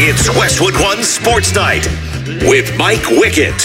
It's Westwood One Sports Night with Mike Wickett.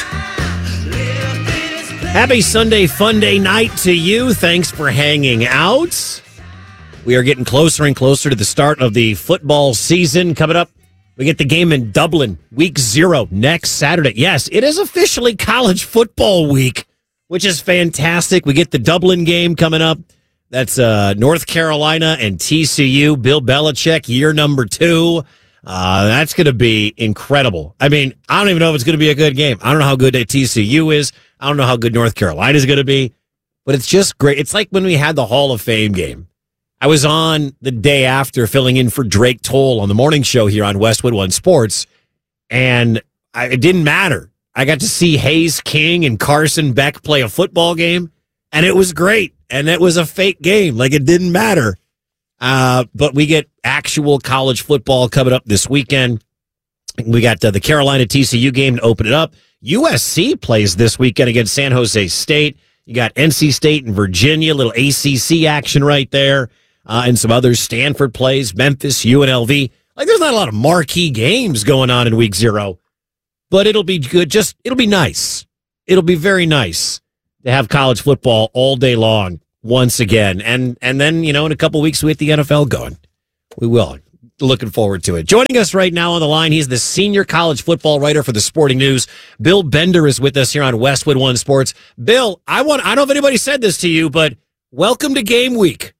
Happy Sunday Fun Day night to you. Thanks for hanging out. We are getting closer and closer to the start of the football season. Coming up, we get the game in Dublin, week 0, next Saturday. Yes, it is officially college football week, which is fantastic. We get the Dublin game coming up. That's North Carolina and TCU. Bill Belichick, year number 2. That's going to be incredible. I mean, I don't even know if it's going to be a good game. I don't know how good TCU is. I don't know how good North Carolina is going to be, but it's just great. It's like when we had the Hall of Fame game. I was on the day after filling in for Drake Toll on the morning show here on Westwood One Sports, and it didn't matter. I got to see Hayes King and Carson Beck play a football game, and it was great, and it was a fake game. Like, it didn't matter. But we get actual college football coming up this weekend. We got the Carolina TCU game to open it up. USC plays this weekend against San Jose State. You got NC State and Virginia, little ACC action right there, and some others. Stanford plays, Memphis, UNLV. Like, there's not a lot of marquee games going on in week 0, but it'll be good. It'll be nice. It'll be very nice to have college football all day long once again. And then, in a couple weeks, we get the NFL going. We will. Looking forward to it. Joining us right now on the line, he's the senior college football writer for the Sporting News. Bill Bender is with us here on Westwood One Sports. Bill, I don't know if anybody said this to you, but welcome to game week.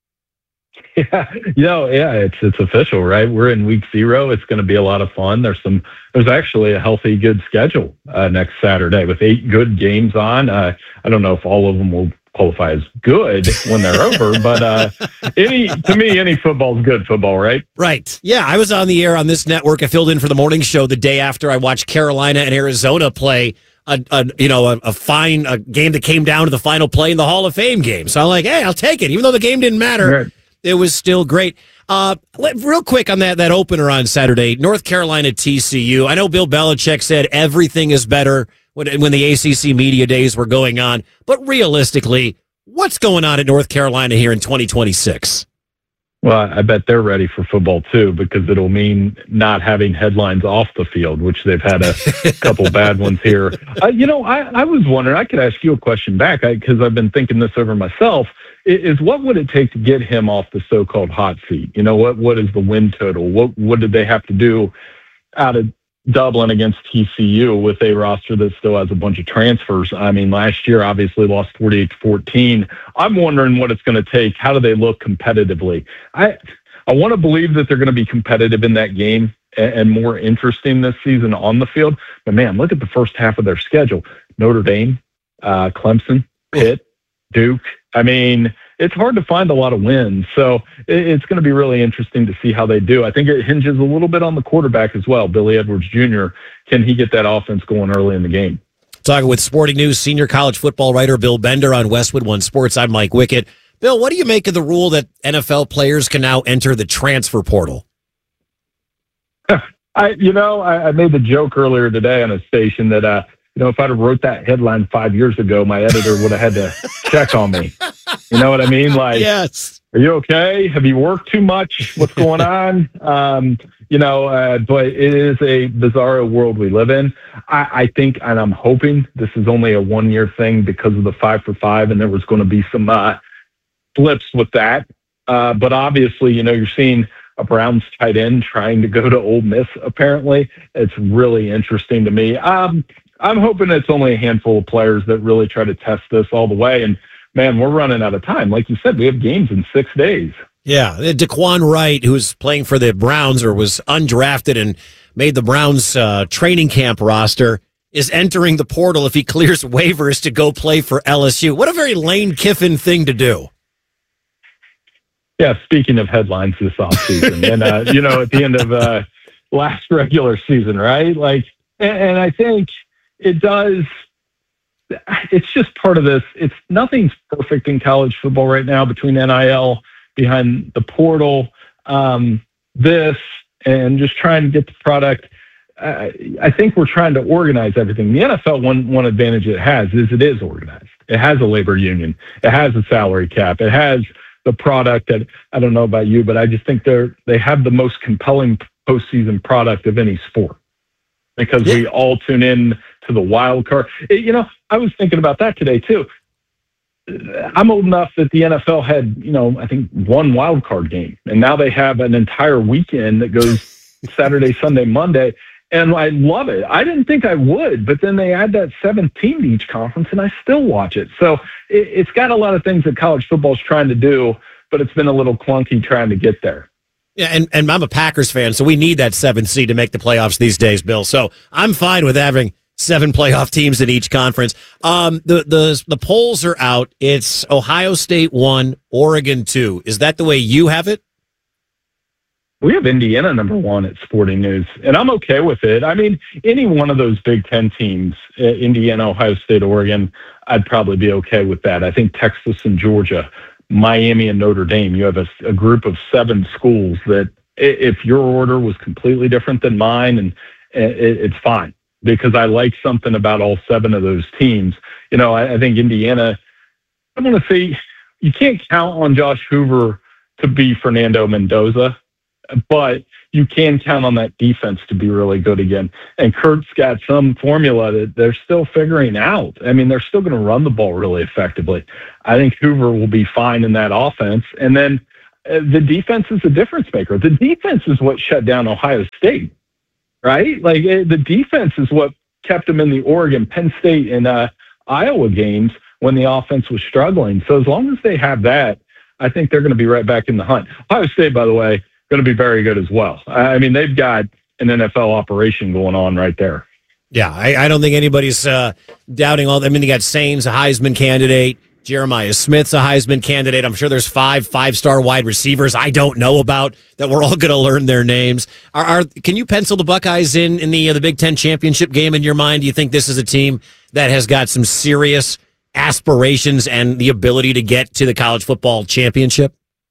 Yeah, it's official, right? We're in week 0. It's going to be a lot of fun. There's actually a healthy, good schedule next Saturday with 8 good games on. I don't know if all of them will qualify as good when they're over, but any football is good football, right? Right. Yeah, I was on the air on this network. I filled in for the morning show the day after I watched Carolina and Arizona play a fine game that came down to the final play in the Hall of Fame game. So I'm like, hey, I'll take it. Even though the game didn't matter, right. It was still great. Real quick on that opener on Saturday, North Carolina TCU. I know Bill Belichick said everything is better when the ACC media days were going on. But realistically, what's going on at North Carolina here in 2026? Well, I bet they're ready for football, too, because it'll mean not having headlines off the field, which they've had a couple bad ones here. I was wondering, I could ask you a question back, because I've been thinking this over myself, is what would it take to get him off the so-called hot seat? What is the win total? What did they have to do out of Dublin against TCU with a roster that still has a bunch of transfers? I mean, last year obviously lost 48-14. I'm wondering what it's going to take. How do they look competitively? I want to believe that they're going to be competitive in that game and more interesting this season on the field. But man, look at the first half of their schedule: Notre Dame, Clemson, Pitt, Duke. I mean, it's hard to find a lot of wins. So it's going to be really interesting to see how they do. I think it hinges a little bit on the quarterback as well, Billy Edwards Jr. Can he get that offense going early in the game? Talking with Sporting News senior college football writer Bill Bender on Westwood One Sports. I'm Mike Wickett. Bill, what do you make of the rule that NFL players can now enter the transfer portal? I made the joke earlier today on a station that, if I'd have wrote that headline 5 years ago, my editor would have had to check on me. You know what I mean? Like, yes. Are you okay? Have you worked too much? What's going on? But it is a bizarro world we live in. I think, and I'm hoping this is only a 1-year thing because of the 5 for 5, and there was going to be some flips with that. But obviously, you're seeing a Browns tight end trying to go to Ole Miss, apparently. It's really interesting to me. I'm hoping it's only a handful of players that really try to test this all the way. And, man, we're running out of time. Like you said, we have games in 6 days. Yeah, Daquan Wright, who's playing for the Browns or was undrafted and made the Browns training camp roster, is entering the portal if he clears waivers to go play for LSU. What a very Lane Kiffin thing to do. Yeah, speaking of headlines this offseason, and, at the end of last regular season, right? Like, and I think it does. It's just part of this. Nothing's perfect in college football right now between NIL, behind the portal, this, and just trying to get the product. I think we're trying to organize everything. The NFL, one advantage it has is it is organized. It has a labor union. It has a salary cap. It has the product that, I don't know about you, but I just think they have the most compelling postseason product of any sport because we all tune in to the wild card. I was thinking about that today too. I'm old enough that the NFL had, I think one wild card game, and now they have an entire weekend that goes Saturday, Sunday, Monday, and I love it. I didn't think I would, but then they add that 7th team to each conference, and I still watch it. So it's got a lot of things that college football is trying to do, but it's been a little clunky trying to get there. Yeah, and I'm a Packers fan, so we need that 7th seed to make the playoffs these days, Bill. So I'm fine with having 7 playoff teams in each conference. The polls are out. It's Ohio State 1, Oregon 2. Is that the way you have it? We have Indiana number 1 at Sporting News, and I'm okay with it. I mean, any one of those Big Ten teams, Indiana, Ohio State, Oregon, I'd probably be okay with that. I think Texas and Georgia, Miami and Notre Dame, you have a group of 7 schools that if your order was completely different than mine, and it's fine. Because I like something about all 7 of those teams. I think Indiana, I'm going to say you can't count on Josh Hoover to be Fernando Mendoza, but you can count on that defense to be really good again. And Kurt's got some formula that they're still figuring out. I mean, they're still going to run the ball really effectively. I think Hoover will be fine in that offense. And then the defense is the difference maker. The defense is what shut down Ohio State. Right? Like the defense is what kept them in the Oregon, Penn State, and Iowa games when the offense was struggling. So as long as they have that, I think they're going to be right back in the hunt. Ohio State, by the way, going to be very good as well. I mean, they've got an NFL operation going on right there. Yeah, I don't think anybody's doubting all. I mean, they got Sainz, a Heisman candidate. Jeremiah Smith's a Heisman candidate. I'm sure there's 5 5-star wide receivers I don't know about that we're all going to learn their names. Can you pencil the Buckeyes in the Big Ten championship game in your mind? Do you think this is a team that has got some serious aspirations and the ability to get to the college football championship?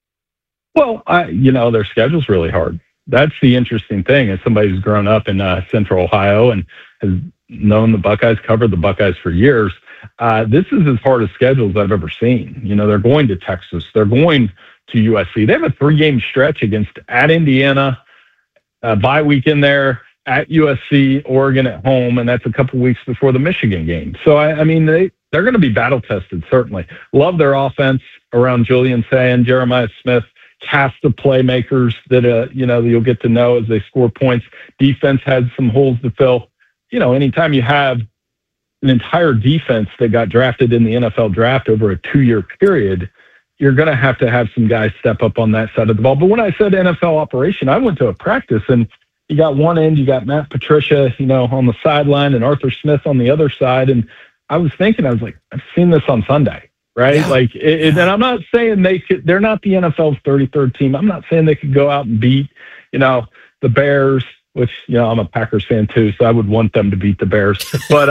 Well, their schedule's really hard. That's the interesting thing. As somebody who's grown up in Central Ohio and has known the Buckeyes, covered the Buckeyes for years, this is as hard a schedule as I've ever seen. They're going to Texas. They're going to USC. They have a 3-game stretch at Indiana, bye week in there, at USC, Oregon at home, and that's a couple weeks before the Michigan game. So, they're going to be battle-tested, certainly. Love their offense around Julian Sayin, Jeremiah Smith, cast of playmakers that, you'll get to know as they score points. Defense has some holes to fill. Anytime you have an entire defense that got drafted in the NFL draft over a 2-year period, you're going to have some guys step up on that side of the ball. But when I said NFL operation, I went to a practice, and you got one end, you got Matt Patricia, on the sideline, and Arthur Smith on the other side. And I was like, I've seen this on Sunday, right? Yeah. And I'm not saying they're not the NFL's 33rd team. I'm not saying they could go out and beat, the Bears, which, I'm a Packers fan too, so I would want them to beat the Bears. But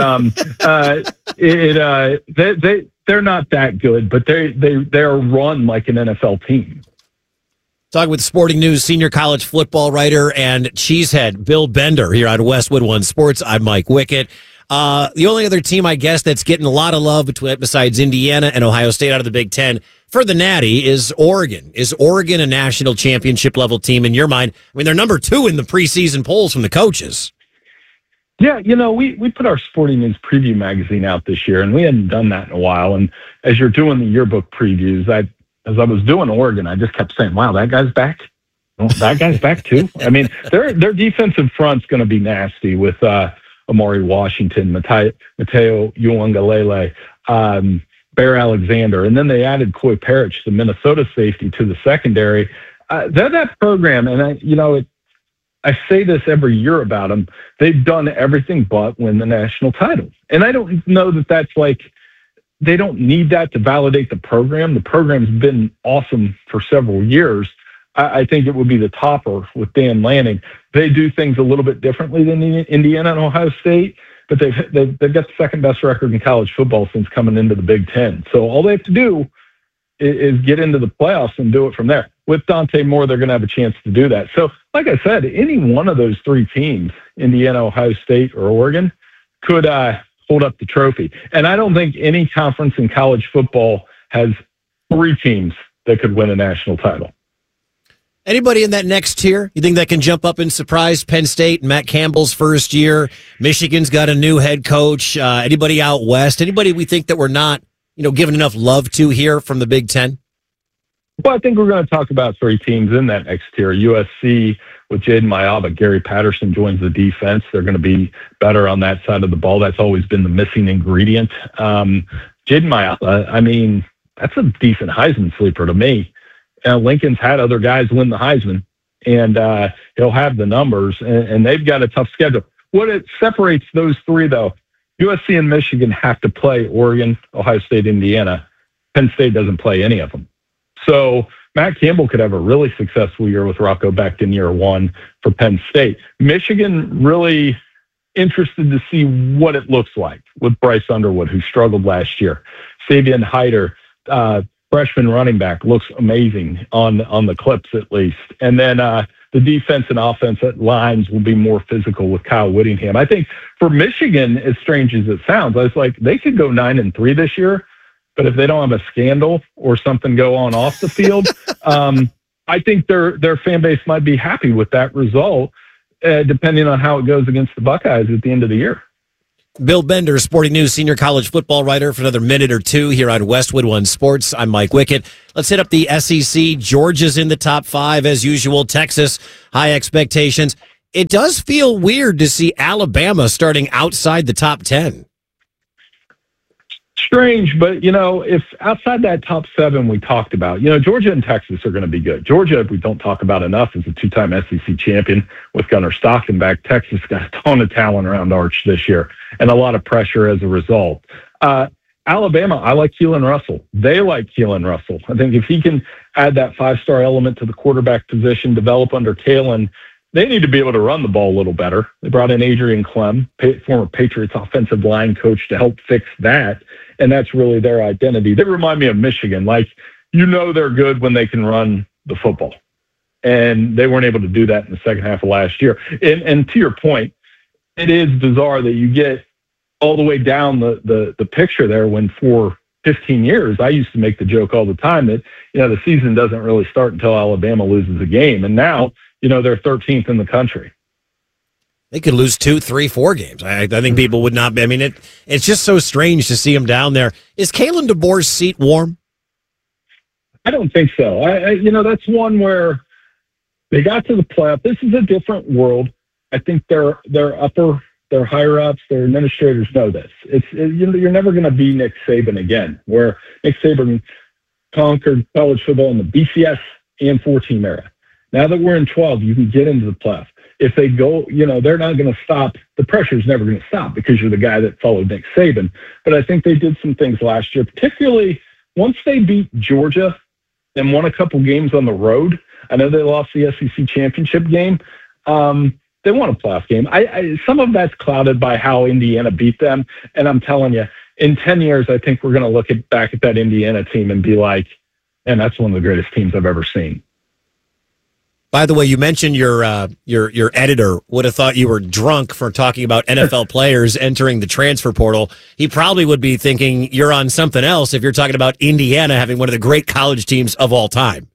they're not that good, but they're run like an NFL team. Talking with Sporting News senior college football writer and cheesehead Bill Bender here on Westwood One Sports. I'm Mike Wickett. The only other team, I guess, that's getting a lot of love besides Indiana and Ohio State out of the Big Ten for the Natty is Oregon. Is Oregon a national championship level team in your mind? I mean, they're number 2 in the preseason polls from the coaches. Yeah, we put our Sporting News preview magazine out this year, and we hadn't done that in a while. And as you're doing the yearbook previews, as I was doing Oregon, I just kept saying, wow, that guy's back. Oh, that guy's back too. I mean, their defensive front's going to be nasty with Amari Washington, Mateo Uiagalelei, Bear Alexander, and then they added Coy Parrish, the Minnesota safety, to the secondary. That program, and I say this every year about them, they've done everything but win the national title. And I don't know that that's they don't need that to validate the program. The program's been awesome for several years. I think it would be the topper with Dan Lanning. They do things a little bit differently than Indiana and Ohio State, but they've got the second best record in college football since coming into the Big Ten. So all they have to do is get into the playoffs and do it from there. With Dante Moore, they're going to have a chance to do that. So, like I said, any one of those 3 teams, Indiana, Ohio State, or Oregon, could hold up the trophy. And I don't think any conference in college football has 3 teams that could win a national title. Anybody in that next tier you think that can jump up and surprise? Penn State, Matt Campbell's first year. Michigan's got a new head coach. Anybody out west? Anybody we think that we're not, giving enough love to here from the Big Ten? Well, I think we're going to talk about 3 teams in that next tier. USC with Jaden Mayaba, Gary Patterson joins the defense. They're going to be better on that side of the ball. That's always been the missing ingredient. Jaden Mayaba, that's a decent Heisman sleeper to me. Lincoln's had other guys win the Heisman, and he'll have the numbers, and they've got a tough schedule. What it separates those 3, though, USC and Michigan have to play Oregon, Ohio State, Indiana. Penn State doesn't play any of them. So Matt Campbell could have a really successful year with Rocco Becht in year 1 for Penn State. Michigan, really interested to see what it looks like with Bryce Underwood, who struggled last year. Savion Hyder, freshman running back, looks amazing on the clips at least. And then the defense and offense lines will be more physical with Kyle Whittingham. I think for Michigan, as strange as it sounds, I was like, they could go 9-3 this year, but if they don't have a scandal or something go on off the field, I think their fan base might be happy with that result, depending on how it goes against the Buckeyes at the end of the year. Bill Bender, Sporting News senior college football writer, for another minute or two here on Westwood One Sports. I'm Mike Wickett. Let's hit up the SEC. Georgia's in the top 5 as usual. Texas, high expectations. It does feel weird to see Alabama starting outside the top 10. Strange, but, if outside that top 7 we talked about, Georgia and Texas are going to be good. Georgia, we don't talk about enough, is a 2-time SEC champion with Gunnar Stockton back. Texas got a ton of talent around Arch this year and a lot of pressure as a result. Alabama, I like Keelan Russell. They like Keelan Russell. I think if he can add that 5-star element to the quarterback position, develop under Kalen, they need to be able to run the ball a little better. They brought in Adrian Clem, former Patriots offensive line coach, to help fix that. And that's really their identity. They remind me of Michigan. They're good when they can run the football. And they weren't able to do that in the second half of last year. And to your point, it is bizarre that you get all the way down the picture there when for 15 years, I used to make the joke all the time that, the season doesn't really start until Alabama loses a game. And now, they're 13th in the country. They could lose 2, 3, 4 games. I think people would not be. It's just so strange to see him down there. Is Kalen DeBoer's seat warm? I don't think so. That's one where they got to the playoff. This is a different world. I think their higher ups, their administrators know this. You're never going to be Nick Saban again, where Nick Saban conquered college football in the BCS and 4-team era. Now that we're in 12, you can get into the playoff. If they go, they're not going to stop. The pressure's never going to stop because you're the guy that followed Nick Saban. But I think they did some things last year, particularly once they beat Georgia and won a couple games on the road. I know they lost the SEC championship game. They won a playoff game. Some of that's clouded by how Indiana beat them. And I'm telling you, in 10 years, I think we're going to look back at that Indiana team and be like, and that's one of the greatest teams I've ever seen. By the way, you mentioned your editor would have thought you were drunk for talking about NFL players entering the transfer portal. He probably would be thinking you're on something else if you're talking about Indiana having one of the great college teams of all time.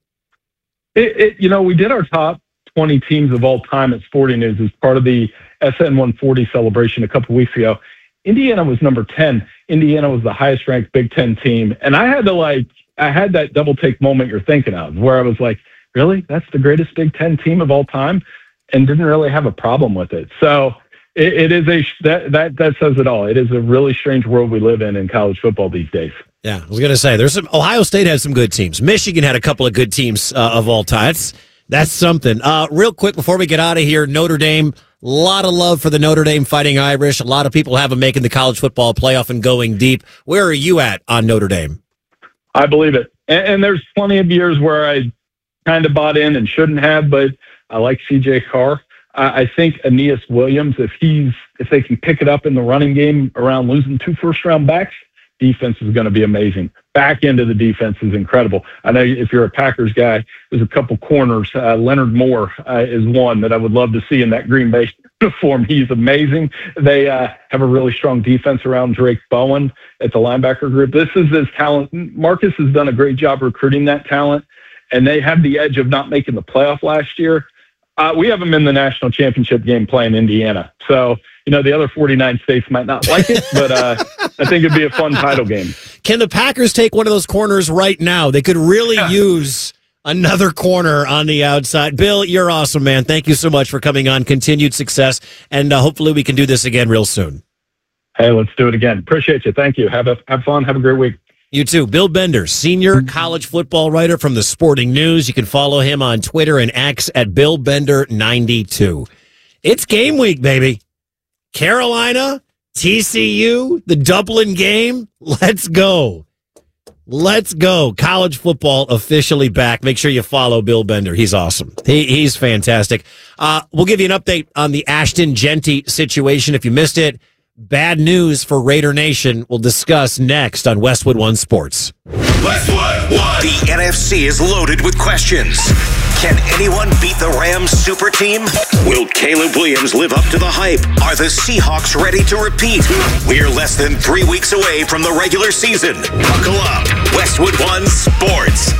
We did our top 20 teams of all time at Sporting News as part of the SN 140 celebration a couple weeks ago. Indiana was number 10. Indiana was the highest ranked Big Ten team. And I had that double take moment you're thinking of where I was like, really? That's the greatest Big Ten team of all time? And didn't really have a problem with it. So it is that says it all. It is a really strange world we live in college football these days. Yeah, I was going to say, Ohio State had some good teams. Michigan had a couple of good teams of all time. That's something. Real quick before we get out of here, Notre Dame, a lot of love for the Notre Dame Fighting Irish. A lot of people have them making the college football playoff and going deep. Where are you at on Notre Dame? I believe it. And there's plenty of years where I kind of bought in and shouldn't have, but I like CJ Carr. I think Aeneas Williams, if they can pick it up in the running game around losing 2 first-round backs, defense is going to be amazing. Back end of the defense is incredible. I know if you're a Packers guy, there's a couple corners. Leonard Moore is one that I would love to see in that Green Bay uniform. He's amazing. They have a really strong defense around Drake Bowen at the linebacker group. This is his talent. Marcus has done a great job recruiting that talent. and they have the edge of not making the playoff last year. We have them in the national championship game playing Indiana. So, the other 49 states might not like it, but I think it'd be a fun title game. Can the Packers take one of those corners right now? They could really use another corner on the outside. Bill, you're awesome, man. Thank you so much for coming on. Continued success, and hopefully we can do this again real soon. Hey, let's do it again. Appreciate you. Thank you. Have fun. Have a great week. You too. Bill Bender, senior college football writer from the Sporting News. You can follow him on Twitter and X at BillBender92. It's game week, baby. Carolina, TCU, the Dublin game. Let's go. Let's go. College football officially back. Make sure you follow Bill Bender. He's awesome. He's fantastic. We'll give you an update on the Ashton Jeanty situation if you missed it. Bad news for Raider Nation. We'll discuss next on Westwood One Sports. Westwood One. The NFC is loaded with questions. Can anyone beat the Rams super team? Will Caleb Williams live up to the hype? Are the Seahawks ready to repeat? We're less than 3 weeks away from the regular season. Buckle up. Westwood One Sports.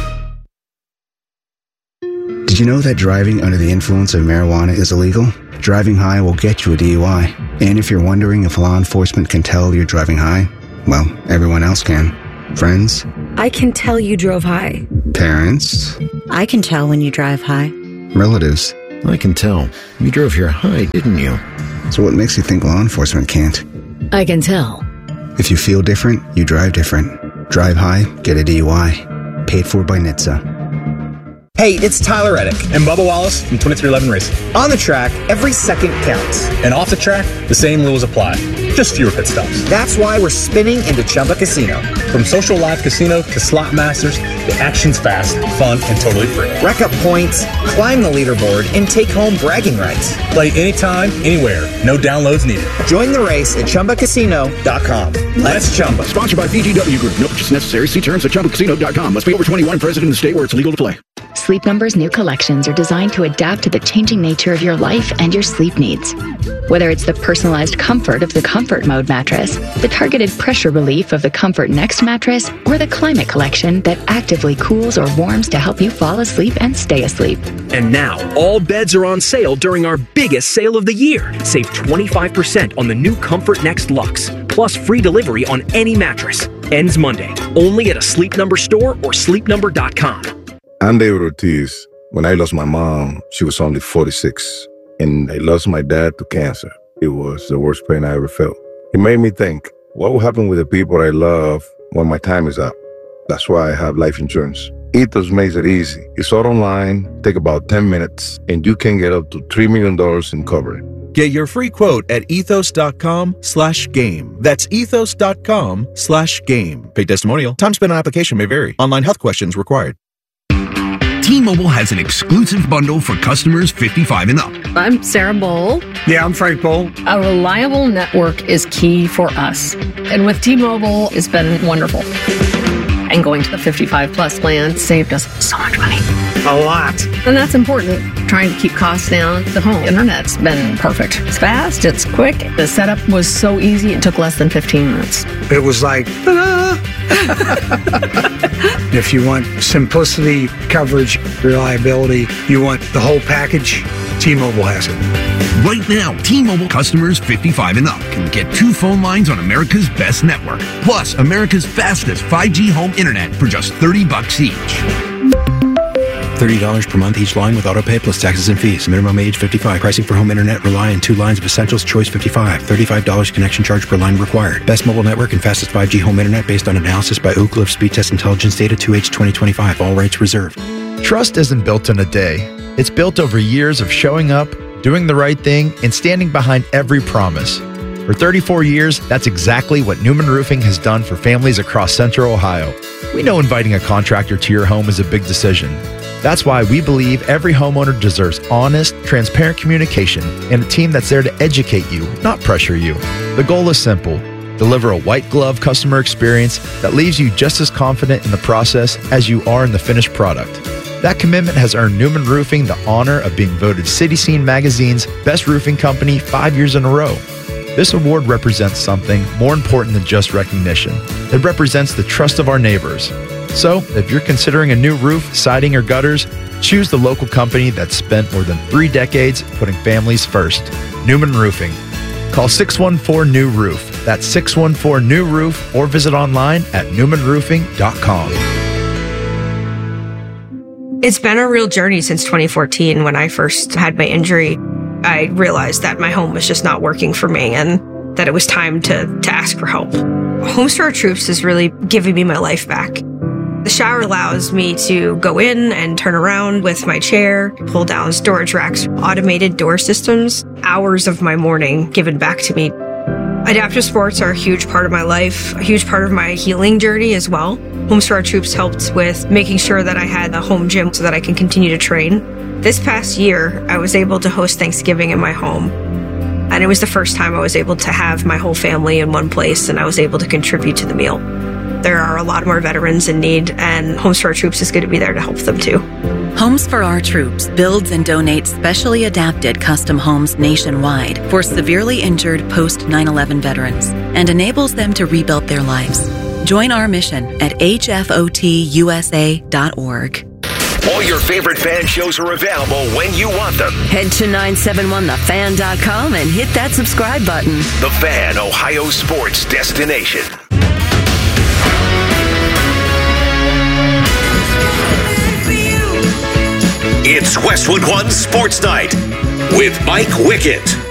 Did you know that driving under the influence of marijuana is illegal? Driving high will get you a DUI. And if you're wondering if law enforcement can tell you're driving high, well, everyone else can. Friends? I can tell you drove high. Parents? I can tell when you drive high. Relatives? I can tell. You drove here high, didn't you? So what makes you think law enforcement can't? I can tell. If you feel different, you drive different. Drive high, get a DUI. Paid for by NHTSA. Hey, it's Tyler Reddick and Bubba Wallace from 2311 Racing. On the track, every second counts. And off the track, the same rules apply. Just fewer pit stops. That's why we're spinning into Chumba Casino. From social live casino to slot masters, the action's fast, fun, and totally free. Rack up points, climb the leaderboard, and take home bragging rights. Play anytime, anywhere. No downloads needed. Join the race at ChumbaCasino.com. Let's Chumba. Sponsored by VGW Group. No purchase necessary. See terms at ChumbaCasino.com. Must be over 21 and present in the state where it's legal to play. Sleep Number's new collections are designed to adapt to the changing nature of your life and your sleep needs. Whether it's the personalized comfort of the Comfort Mode mattress, the targeted pressure relief of the Comfort Next mattress, or the Climate Collection that actively cools or warms to help you fall asleep and stay asleep. And now, all beds are on sale during our biggest sale of the year. Save 25% on the new Comfort Next Luxe, plus free delivery on any mattress. Ends Monday, only at a Sleep Number store or sleepnumber.com. I'm David Ortiz. When I lost my mom, she was only 46. And I lost my dad to cancer. It was the worst pain I ever felt. It made me think, what will happen with the people I love when my time is up? That's why I have life insurance. Ethos makes it easy. It's all online, take about 10 minutes, and you can get up to $3 million in coverage. Get your free quote at ethos.com/game. That's ethos.com/game. Paid testimonial. Time spent on application may vary. Online health questions required. T-Mobile has an exclusive bundle for customers 55 and up. I'm Sarah Bowl. Yeah, I'm Frank Bowl. A reliable network is key for us. And with T-Mobile, it's been wonderful. And going to the 55 plus plan saved us so much money. A lot. And that's important. Trying to keep costs down. The home internet's been perfect. It's fast, it's quick. The setup was so easy, it took less than 15 minutes. It was like, ta-da! If you want simplicity, coverage, reliability, you want the whole package, T-Mobile has it. Right now, T-Mobile customers 55 and up can get 2 phone lines on America's best network, plus America's fastest 5G home internet for just $30 each. $30 per month each line with autopay plus taxes and fees. Minimum age 55. Pricing for home internet rely on 2 lines of Essentials Choice 55. $35 connection charge per line required. Best mobile network and fastest 5G home internet based on analysis by Ookla of Speed Test Intelligence data 2H 2025. All rights reserved. Trust isn't built in a day. It's built over years of showing up, doing the right thing, and standing behind every promise. For 34 years, that's exactly what Newman Roofing has done for families across Central Ohio. We know inviting a contractor to your home is a big decision. That's why we believe every homeowner deserves honest, transparent communication and a team that's there to educate you, not pressure you. The goal is simple: deliver a white glove customer experience that leaves you just as confident in the process as you are in the finished product. That commitment has earned Newman Roofing the honor of being voted City Scene Magazine's Best Roofing Company 5 years in a row. This award represents something more important than just recognition. It represents the trust of our neighbors. So, if you're considering a new roof, siding, or gutters, choose the local company that's spent more than 3 decades putting families first. Newman Roofing. Call 614-NEW-ROOF. That's 614-NEW-ROOF, or visit online at newmanroofing.com. It's been a real journey since 2014 when I first had my injury. I realized that my home was just not working for me and that it was time to ask for help. Homes for Our Troops is really giving me my life back. The shower allows me to go in and turn around with my chair, pull down storage racks, automated door systems, hours of my morning given back to me. Adaptive sports are a huge part of my life, a huge part of my healing journey as well. Homes for Our Troops helped with making sure that I had a home gym so that I can continue to train. This past year, I was able to host Thanksgiving in my home. And it was the first time I was able to have my whole family in one place and I was able to contribute to the meal. There are a lot more veterans in need, and Homes for Our Troops is going to be there to help them too. Homes for Our Troops builds and donates specially adapted custom homes nationwide for severely injured post 9/11 veterans and enables them to rebuild their lives. Join our mission at hfotusa.org. All your favorite fan shows are available when you want them. Head to 971thefan.com and hit that subscribe button. The Fan, Ohio sports destination. It's Westwood One Sports Night with Mike Wickett.